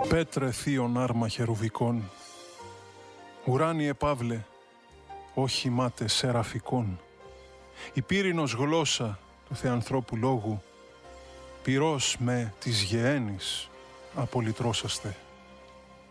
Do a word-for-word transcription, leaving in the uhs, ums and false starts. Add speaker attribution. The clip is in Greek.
Speaker 1: Πέτρε θείον άρμα χερουβικών, ουράνιε Παύλε, όχι μάτε σεραφικών, η πύρινος γλώσσα του θεανθρώπου λόγου, πυρός με της γεένης απολυτρώσαστε.